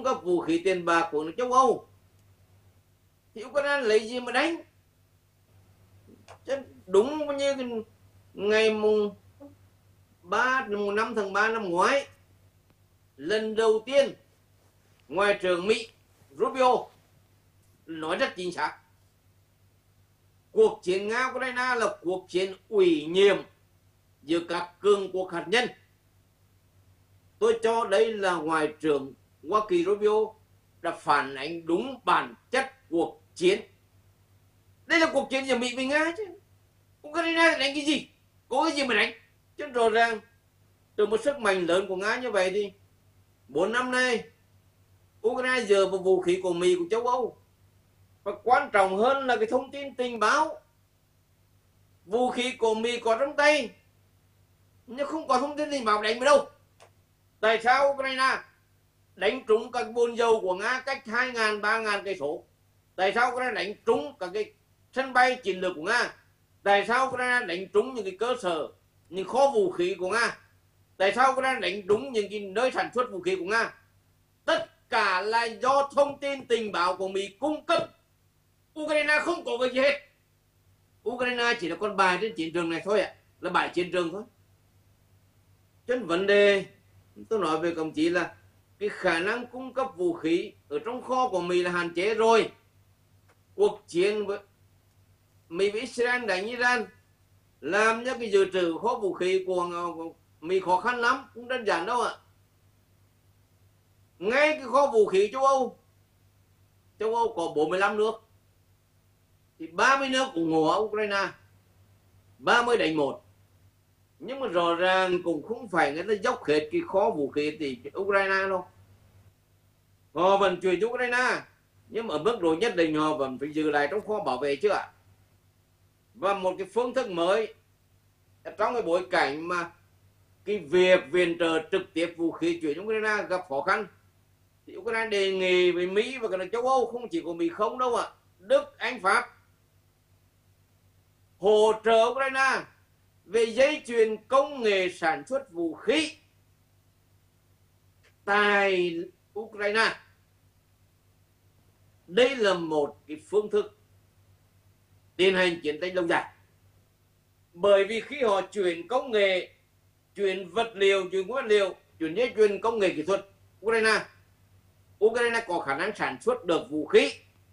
cung cấp vũ khí tiền bạc của nước châu Âu thì Ukraine lấy gì mà đánh? Chứ đúng như ngày mùng 5 tháng 3 năm ngoái, lần đầu tiên Ngoại trưởng Mỹ Rubio nói rất chính xác, cuộc chiến Nga Ukraine là cuộc chiến ủy nhiệm giữa các cường quốc hạt nhân. Tôi cho đây là Ngoại trưởng Hoa Kỳ Rubio đã phản ánh đúng bản chất cuộc chiến. Đây là cuộc chiến giữa Mỹ với Nga chứ. Ukraine đánh cái gì? Có cái gì mà đánh? Chứ rõ ràng từ một sức mạnh lớn của Nga như vậy thì 4 năm nay Ukraine dựa vào vũ khí của Mỹ, của châu Âu. Và quan trọng hơn là cái thông tin tình báo. Vũ khí của Mỹ có trong tay, nhưng không có thông tin tình báo đánh vào đâu. Tại sao Ukraine đánh trúng các bồn dầu của Nga cách 2.000, 3.000 cây số? Tại sao Ukraine đánh trúng các cái sân bay chiến lược của Nga? Tại sao Ukraine đánh trúng những cái cơ sở, những kho vũ khí của Nga? Tại sao Ukraine đánh trúng những cái nơi sản xuất vũ khí của Nga? Tất cả là do thông tin tình báo của Mỹ cung cấp. Ukraine không có cái gì hết. Ukraine chỉ là con bài trên chiến trường này thôi ạ, là bài chiến trường thôi. Cho nên vấn đề tôi nói về công chí là cái khả năng cung cấp vũ khí ở trong kho của Mỹ là hạn chế rồi. Cuộc chiến với Mỹ với Israel đánh Iran làm cho cái dự trữ kho vũ khí của Mỹ khó khăn lắm, không đơn giản đâu ạ. Ngay cái kho vũ khí châu Âu có 45 nước thì 30 nước ủng hộ Ukraine, 30 đánh 1. Nhưng mà rõ ràng cũng không phải người ta dốc hết cái kho vũ khí thì Ukraine đâu. Họ vẫn chuyển cho Ukraine, nhưng mà ở mức độ nhất định họ vẫn phải giữ lại trong kho bảo vệ chứ ạ. Và một cái phương thức mới trong cái bối cảnh mà cái việc viện trợ trực tiếp vũ khí chuyển cho Ukraine gặp khó khăn thì Ukraine đề nghị với Mỹ và cả nước châu Âu, không chỉ của Mỹ không đâu ạ, Đức, Anh, Pháp hỗ trợ Ukraine về dây chuyền công nghệ sản xuất vũ khí tại Ukraine. Đây là một cái phương thức tiến hành chiến tranh lâu dài. Bởi vì khi họ chuyển công nghệ, chuyển vật liệu, chuyển nguyên liệu, chuyển dây chuyền công nghệ kỹ thuật Ukraine có khả năng sản xuất được vũ khí.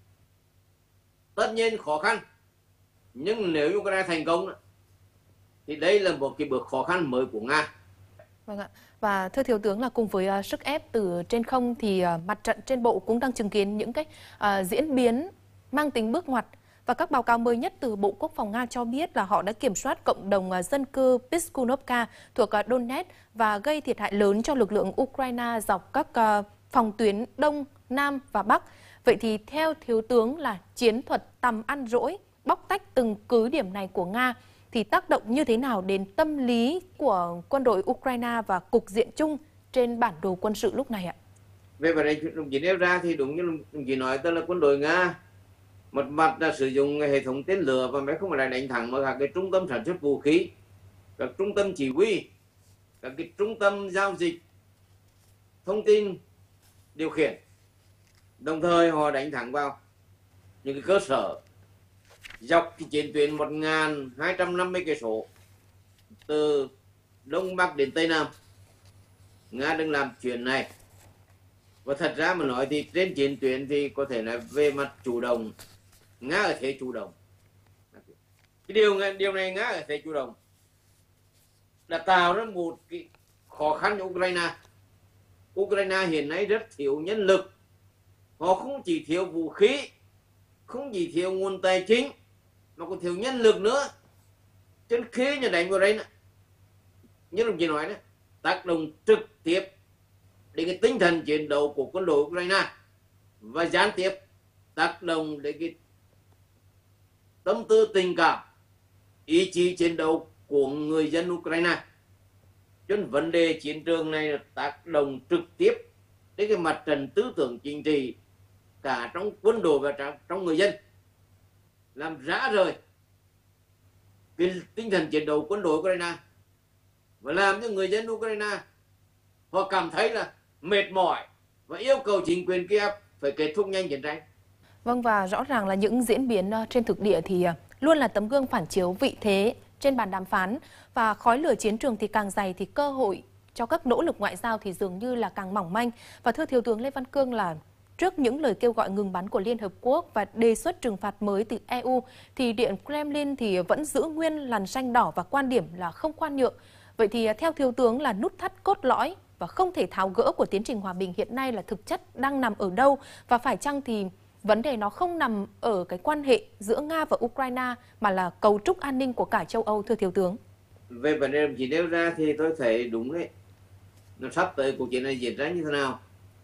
Tất nhiên khó khăn, nhưng nếu Ukraine thành công thì đây là một cái bước khó khăn mới của Nga. Vâng ạ. Và thưa Thiếu tướng là cùng với sức ép từ trên không thì mặt trận trên bộ cũng đang chứng kiến những cái diễn biến mang tính bước ngoặt. Và các báo cáo mới nhất từ Bộ Quốc phòng Nga cho biết là họ đã kiểm soát cộng đồng dân cư Piskunovka thuộc Donetsk và gây thiệt hại lớn cho lực lượng Ukraine dọc các phòng tuyến Đông, Nam và Bắc. Vậy thì theo Thiếu tướng là chiến thuật tầm ăn rỗi, bóc tách từng cứ điểm này của Nga thì tác động như thế nào đến tâm lý của quân đội Ukraine và cục diện chung trên bản đồ quân sự lúc này ạ? Về vấn đề đồng chí nêu ra thì đúng như đồng chí nói, tức là quân đội Nga một mặt là sử dụng hệ thống tên lửa và máy không phải là đánh thẳng mà các cái trung tâm sản xuất vũ khí, các trung tâm chỉ huy, các cái trung tâm giao dịch, thông tin điều khiển. Đồng thời họ đánh thẳng vào những cái cơ sở dọc cái chiến tuyến 1.250 cây số từ Đông Bắc đến Tây Nam. Nga đang làm chuyện này. Và thật ra mà nói thì trên chiến tuyến thì có thể là về mặt chủ động, Nga ở thế chủ động. Cái điều này Nga ở thế chủ động đã tạo ra một cái khó khăn cho Ukraine. Ukraine hiện nay rất thiếu nhân lực. Họ không chỉ thiếu vũ khí, không chỉ thiếu nguồn tài chính, mà còn thiếu nhân lực nữa. Cho nên khi nhà đánh vào đây, như đồng chí nói đó, tác động trực tiếp đến cái tinh thần chiến đấu của quân đội Ukraine và gián tiếp tác động đến cái tâm tư tình cảm, ý chí chiến đấu của người dân Ukraine. Cho nên vấn đề chiến trường này là tác động trực tiếp đến cái mặt trận tư tưởng chính trị cả trong quân đội và trong người dân, làm rã rời cái tinh thần chiến đấu quân đội Ukraine và làm cho người dân Ukraine họ cảm thấy là mệt mỏi và yêu cầu chính quyền Kiev phải kết thúc nhanh chiến tranh. Vâng, và rõ ràng là những diễn biến trên thực địa thì luôn là tấm gương phản chiếu vị thế trên bàn đàm phán, và khói lửa chiến trường thì càng dày thì cơ hội cho các nỗ lực ngoại giao thì dường như là càng mỏng manh. Và thưa Thiếu tướng Lê Văn Cương, là trước những lời kêu gọi ngừng bắn của Liên Hợp Quốc và đề xuất trừng phạt mới từ EU, thì Điện Kremlin thì vẫn giữ nguyên lằn ranh đỏ và quan điểm là không khoan nhượng. Vậy thì theo Thiếu tướng là nút thắt cốt lõi và không thể tháo gỡ của tiến trình hòa bình hiện nay là thực chất đang nằm ở đâu, và phải chăng thì vấn đề nó không nằm ở cái quan hệ giữa Nga và Ukraine mà là cấu trúc an ninh của cả châu Âu, thưa Thiếu tướng? Về vấn đề đồng chí nêu ra thì tôi thấy đúng đấy. Nó sắp tới cuộc chiến này diễn ra như thế nào?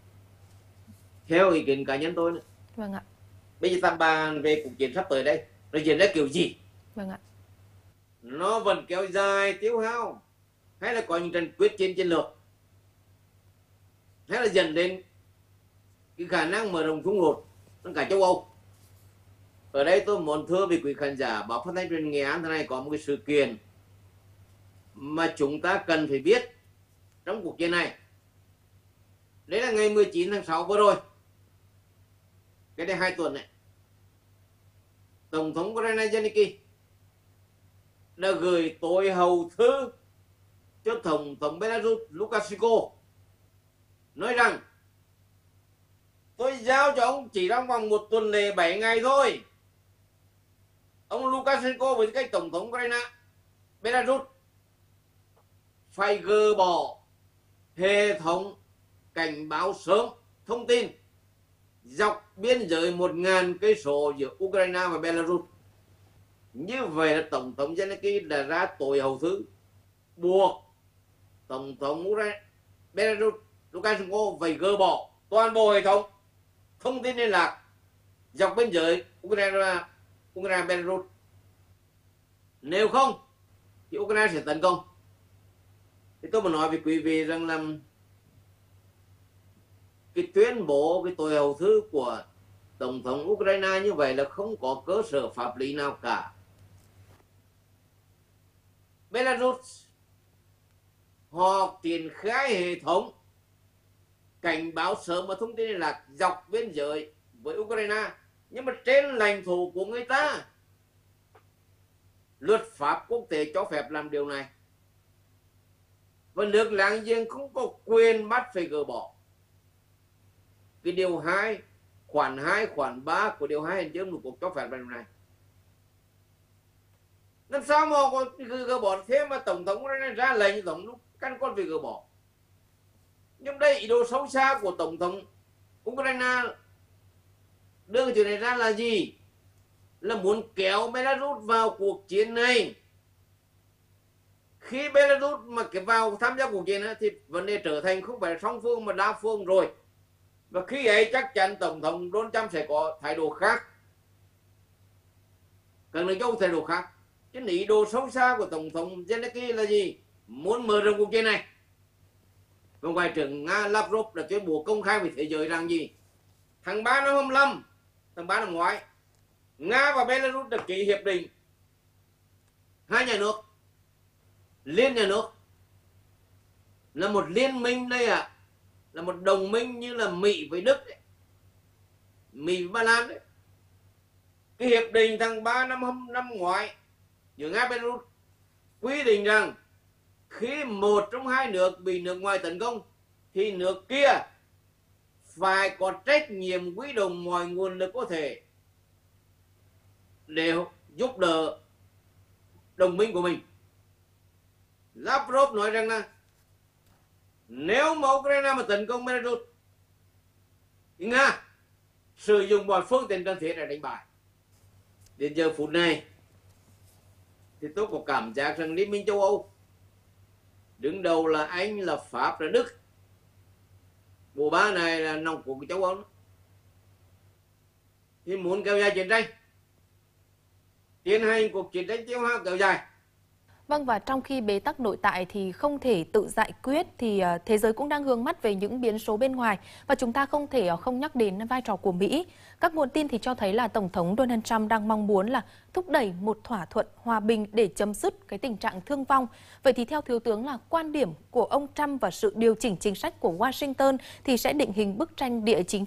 Theo ý kiến cá nhân tôi nữa. Vâng ạ. Bây giờ ta bàn về cuộc chiến sắp tới đây, nó diễn ra kiểu gì? Vâng ạ. Nó vẫn kéo dài tiêu hao, hay là có những trận quyết chiến chiến lược, hay là dần đến cái khả năng mở rộng xung đột trong cả châu Âu. Ở đây tôi muốn thưa với quý khán giả báo phát thanh truyền Nghệ An thế này, có một cái sự kiện mà chúng ta cần phải biết trong cuộc chiến này. Đấy là ngày 19 tháng 6 vừa rồi, cái đây 2 tuần này, Tổng thống Ukraine Zelensky đã gửi tối hậu thư cho Tổng thống Belarus Lukashenko, nói rằng tôi giao cho ông chỉ trong vòng 1 tuần lễ 7 ngày thôi. Ông Lukashenko với cái Tổng thống Ukraine Belarus phải gỡ bỏ hệ thống cảnh báo sớm thông tin dọc biên giới 1.000 cây số giữa Ukraine và Belarus. Như vậy là Tổng thống Zelensky đã ra tối hậu thư buộc Tổng thống Belarus Lukashenko phải gỡ bỏ toàn bộ hệ thống thông tin liên lạc dọc biên giới Ukraine Belarus. Nếu không thì Ukraine sẽ tấn công. Thì tôi muốn nói với quý vị rằng là cái tuyên bố, cái tối hậu thư của Tổng thống Ukraine như vậy là không có cơ sở pháp lý nào cả. Belarus họ triển khai hệ thống cảnh báo sớm và thông tin liên lạc dọc biên giới với Ukraine, nhưng mà trên lãnh thổ của người ta. Luật pháp quốc tế cho phép làm điều này, và nước láng giềng không có quyền bắt phải gỡ bỏ. Cái điều 2, khoản 2, khoản 3 của điều 2 Hiến chương Lục Quốc cho phép làm điều này. Làm sao mà có gỡ bỏ thế mà Tổng thống ra lệnh Tổng lúc căn con phải gỡ bỏ. Nhưng đây ý đồ xấu xa của Tổng thống Ukraine đưa cái chuyện này ra là gì? Là muốn kéo Belarus vào cuộc chiến này. Khi Belarus mà vào tham gia cuộc chiến thì vấn đề trở thành không phải song phương mà đa phương rồi. Và khi ấy chắc chắn Tổng thống Donald Trump sẽ có thái độ khác. Các nước châu thái độ khác. Chứ ý đồ xấu xa của Tổng thống Zelensky là gì? Muốn mở rộng cuộc chiến này. Và Ngoại trưởng Nga Lavrov đã tuyên bố công khai với thế giới rằng gì? Tháng 3 năm 25, tháng 3 năm ngoái, Nga và Belarus đã ký hiệp định 2 nhà nước, liên nhà nước, là một liên minh đây ạ, là một đồng minh như là Mỹ với Đức đấy, Mỹ với Ba Lan đấy. Cái hiệp định tháng 3 năm ngoái giữa Nga và Belarus quy định rằng khi một trong hai nước bị nước ngoài tấn công thì nước kia phải có trách nhiệm huy động mọi nguồn lực có thể để giúp đỡ đồng minh của mình. Lavrov nói rằng là nếu mà Ukraine mà tấn công Belarus thì Nga sử dụng mọi phương tiện cần thiết để đánh bại. Đến giờ phút này thì tôi có cảm giác rằng Liên minh châu Âu, đứng đầu là Anh, là Pháp, là Đức, bộ ba này là nòng cốt của châu Âu, thì muốn kéo dài chiến tranh, tiến hành cuộc chiến tranh tiêu hao kéo dài. Vâng, và trong khi bế tắc nội tại thì không thể tự giải quyết thì thế giới cũng đang hướng mắt về những biến số bên ngoài và chúng ta không thể không nhắc đến vai trò của Mỹ. Các nguồn tin thì cho thấy là Tổng thống Donald Trump đang mong muốn là thúc đẩy một thỏa thuận hòa bình để chấm dứt cái tình trạng thương vong. Vậy thì theo Thiếu tướng là quan điểm của ông Trump và sự điều chỉnh chính sách của Washington thì sẽ định hình bức tranh địa chính